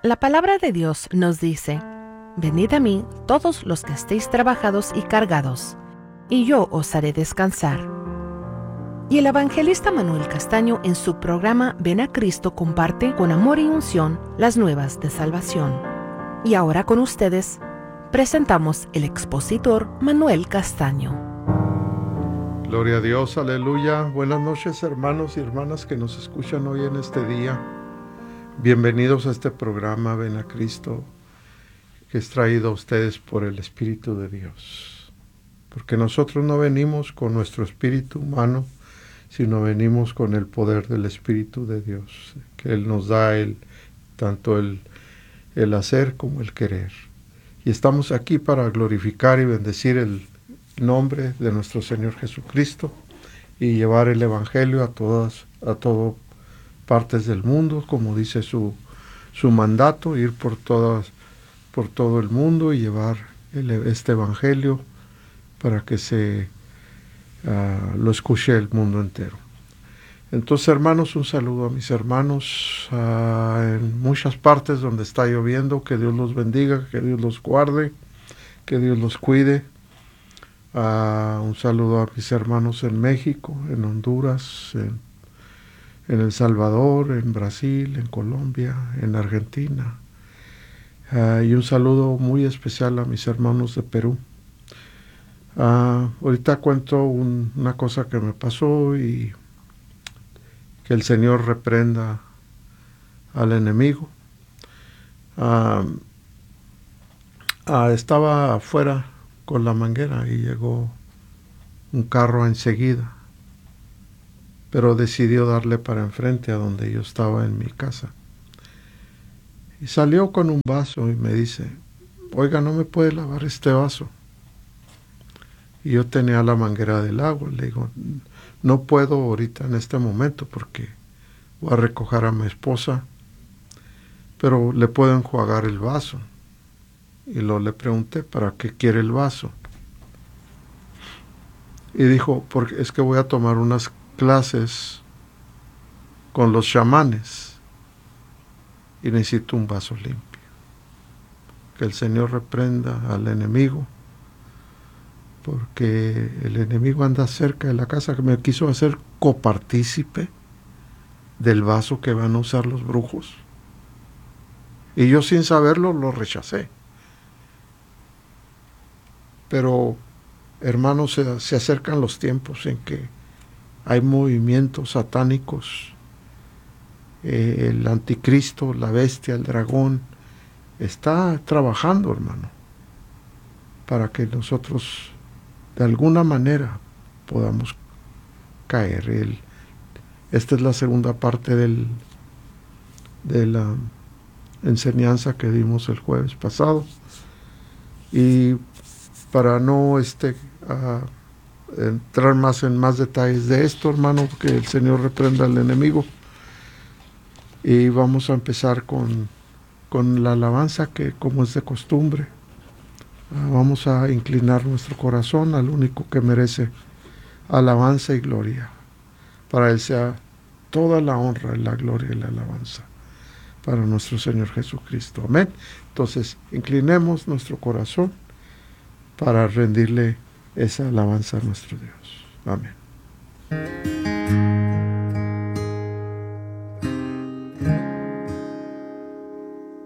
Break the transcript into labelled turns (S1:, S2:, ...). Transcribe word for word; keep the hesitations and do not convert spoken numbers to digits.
S1: La palabra de Dios nos dice: venid a mí todos los que estéis trabajados y cargados, y yo os haré descansar. Y el evangelista Manuel Castaño, en su programa Ven a Cristo, comparte con amor y unción las nuevas de salvación. Y ahora con ustedes presentamos el expositor Manuel Castaño.
S2: Gloria a Dios, aleluya. Buenas noches, hermanos y hermanas que nos escuchan hoy en este día. Bienvenidos a este programa Ven a Cristo, que es traído a ustedes por el Espíritu de Dios. Porque nosotros no venimos con nuestro espíritu humano, sino venimos con el poder del Espíritu de Dios, que Él nos da el, tanto el, el hacer como el querer. Y estamos aquí para glorificar y bendecir el nombre de nuestro Señor Jesucristo y llevar el Evangelio a todas, a todas partes del mundo, como dice su, su mandato, ir por todas, por todo el mundo y llevar el, este Evangelio para que se uh, lo escuche el mundo entero. Entonces, hermanos, un saludo a mis hermanos uh, en muchas partes donde está lloviendo. Que Dios los bendiga, que Dios los guarde, que Dios los cuide. Uh, un saludo a mis hermanos en México, en Honduras, en, en El Salvador, en Brasil, en Colombia, en Argentina. Uh, y un saludo muy especial a mis hermanos de Perú. Uh, ahorita cuento un, una cosa que me pasó y que el Señor reprenda al enemigo. Uh, uh, estaba afuera con la manguera y llegó un carro enseguida, pero decidió darle para enfrente a donde yo estaba en mi casa. Y salió con un vaso y me dice: oiga, ¿no me puede lavar este vaso? Y yo tenía la manguera del agua. Le digo: no puedo ahorita en este momento porque voy a recoger a mi esposa, pero le puedo enjuagar el vaso. Y luego le pregunté: ¿para qué quiere el vaso? Y dijo: porque es que voy a tomar unas clases con los chamanes y necesito un vaso limpio. Que el Señor reprenda al enemigo, porque el enemigo anda cerca de la casa, que me quiso hacer copartícipe del vaso que van a usar los brujos. Y yo, sin saberlo, lo rechacé. Pero, hermanos, se, se acercan los tiempos en que hay movimientos satánicos. Eh, el anticristo, la bestia, el dragón, está trabajando, hermano, para que nosotros de alguna manera podamos caer. El, esta es la segunda parte del, de la enseñanza que dimos el jueves pasado. Y para no este, uh, entrar más en más detalles de esto, hermano, que el Señor reprenda al enemigo. Y vamos a empezar con, con la alabanza, que como es de costumbre, uh, vamos a inclinar nuestro corazón al único que merece alabanza y gloria. Para Él sea toda la honra, la gloria y la alabanza, para nuestro Señor Jesucristo. Amén. Entonces, inclinemos nuestro corazón para rendirle esa alabanza a nuestro Dios. Amén.